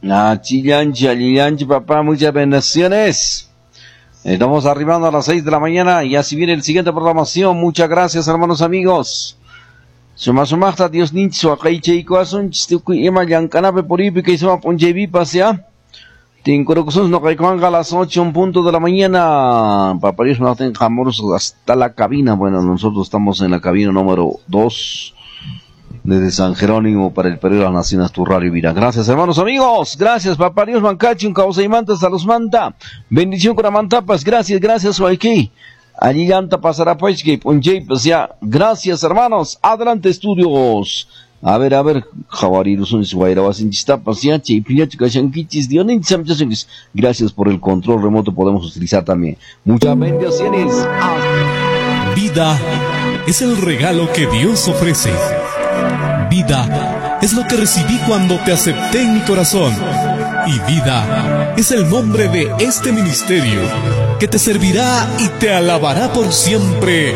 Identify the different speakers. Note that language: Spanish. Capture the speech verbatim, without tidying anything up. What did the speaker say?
Speaker 1: Ah, Chillanchi, Chillanchi, papá, muchas bendiciones. Estamos arribando a las seis de la mañana y así viene el siguiente programación. Muchas gracias, hermanos amigos. Suma sumachta Dios nincho akaiche ikuasun chistuku ima yankanape poripi que suma ponjevi pasea. Tinkurukusus no caicon a las ocho en punto de la mañana. Papá Dios nos dejamos hasta la cabina. Bueno, nosotros estamos en la cabina número dos. Desde San Jerónimo para el Perú de las Naciones, tu radio Vira. Gracias, hermanos amigos. Gracias, papá Dios Mancachi, un causa y mantas a los manta. Bendición con amantapas. Gracias, gracias, Waiki. Allí llanta pasará pues que ponche, pues ya. Gracias, hermanos. Adelante, estudios. A ver, a ver. Javarirusun, Suairabasin, Chistapas, ya, Chipiñachica, Chanquichis, Dionin, Samchasungis. Gracias por el control remoto, podemos utilizar también. Muchas bendiciones. Ah.
Speaker 2: Vida es el regalo que Dios ofrece. Vida es lo que recibí cuando te acepté en mi corazón. Y vida es el nombre de este ministerio que te servirá y te alabará por siempre.